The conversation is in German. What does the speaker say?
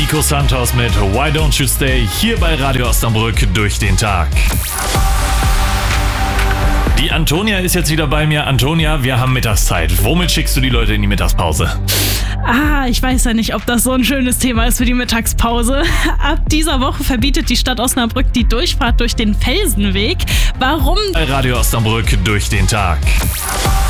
Nico Santos mit Why Don't You Stay hier bei Radio Osnabrück durch den Tag. Die Antonia ist jetzt wieder bei mir. Antonia, wir haben Mittagszeit. Womit schickst du die Leute in die Mittagspause? Ich weiß ja nicht, ob das so ein schönes Thema ist für die Mittagspause. Ab dieser Woche verbietet die Stadt Osnabrück die Durchfahrt durch den Felsenweg. Warum? Bei Radio Osnabrück durch den Tag.